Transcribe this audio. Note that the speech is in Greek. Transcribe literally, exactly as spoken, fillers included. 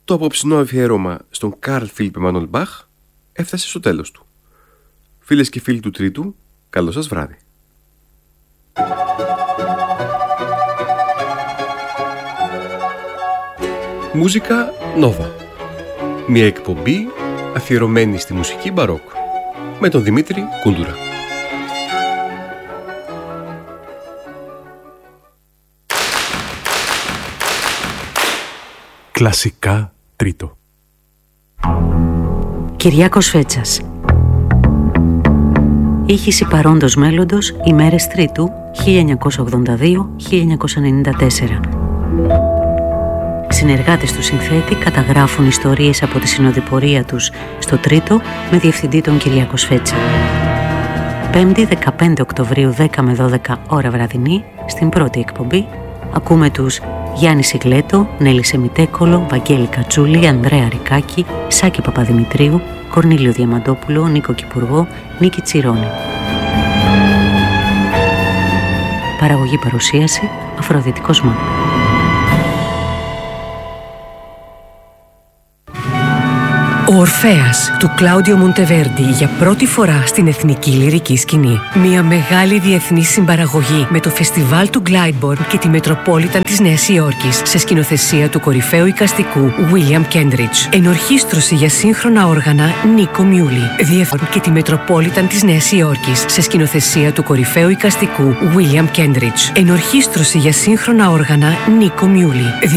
Το απόψινό αφιέρωμα στον Καρλ Φίλιπ Εμμάνουελ Μπαχ έφτασε στο τέλος του. Φίλες και φίλοι του Τρίτου, καλό σας βράδυ. Μούζικα Νόβα. Μια εκπομπή αφιερωμένη στη μουσική μπαρόκ με τον Δημήτρη Κούντουρα. Κλασικά Τρίτο. Κυριάκος Φέτσας. Ήχηση παρόντος μέλλοντος, ημέρες Τρίτου, χίλια εννιακόσια ογδόντα δύο με χίλια εννιακόσια ενενήντα τέσσερα. Συνεργάτες του συνθέτη καταγράφουν ιστορίες από τη συνοδοιπορία τους στο Τρίτο με διευθυντή τον Κυριάκο Σφέτσα. Πέμπτη δεκαπέντε Οκτωβρίου δέκα με δώδεκα ώρα βραδινή, στην πρώτη εκπομπή, ακούμε τους Γιάννη Σιγλέτο, Νέλη Σεμιτέκολο, Βαγγέλη Κατσούλη, Ανδρέα Ρικάκη, Σάκη Παπαδημητρίου, Κορνήλιο Διαμαντόπουλο, Νίκο Κυπουργό, Νίκη Τσιρόνη. Παραγωγή παρουσίαση Αφροδίτη Κοσμά. Ο Ορφέας του Κλάουντιο Μοντεβέρντι για πρώτη φορά στην εθνική λυρική σκηνή. Μια μεγάλη διεθνή συμπαραγωγή με το φεστιβάλ του Glyndebourne και τη Μετροπόλιταν της Νέας Υόρκης σε σκηνοθεσία του κορυφαίου εικαστικού William Kendridge. Ενορχήστρωση για σύγχρονα όργανα Νίκο Μιούλι. Διευθυντή και τη Μετροπόλιταν της Νέας Υόρκης σε σκηνοθεσία του κορυφαίου εικαστικού William Kendridge. Ενορχήστρωση για σύγχρονα όργανα Νίκο Μιούλι.